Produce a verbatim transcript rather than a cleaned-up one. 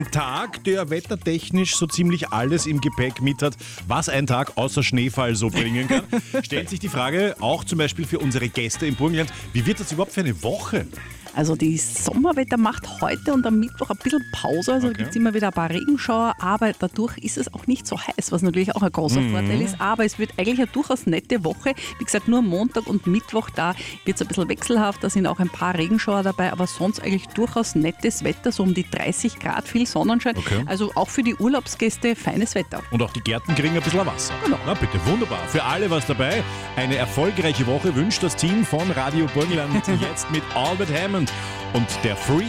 Tag, der wettertechnisch so ziemlich alles im Gepäck mit hat, was ein Tag außer Schneefall so bringen kann. Stellt sich die Frage, auch zum Beispiel für unsere Gäste im Burgenland, wie wird das überhaupt für eine Woche? Also die Sommerwetter macht heute und am Mittwoch ein bisschen Pause, also Okay. gibt es immer wieder ein paar Regenschauer, aber dadurch ist es auch nicht so heiß, was natürlich auch ein großer Mhm. Vorteil ist. Aber es wird eigentlich eine durchaus nette Woche. Wie gesagt, nur Montag und Mittwoch, da wird es ein bisschen wechselhaft, da sind auch ein paar Regenschauer dabei, aber sonst eigentlich durchaus nettes Wetter, so um die dreißig Grad, viel Sonnenschein. Okay. Also auch für die Urlaubsgäste feines Wetter. Und auch die Gärten kriegen ein bisschen Wasser. Genau. Na bitte, wunderbar. Für alle was dabei. Eine erfolgreiche Woche wünscht das Team von Radio Burgenland jetzt mit Albert Hammond und der Free